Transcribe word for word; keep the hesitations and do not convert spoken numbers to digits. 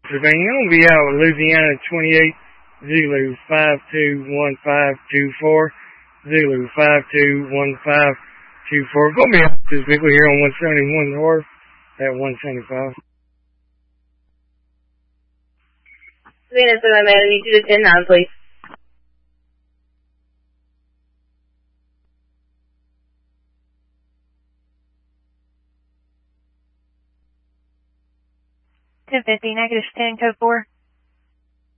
Pennsylvania. I'm going to be out with Louisiana twenty-eight, Zulu five two one five two four, Zulu five two one five two four. Going to be out with this vehicle here on one seventy-one North at one seventy-five. Venus, I need you to ten nine, please. ten fifty, negative ten, code four.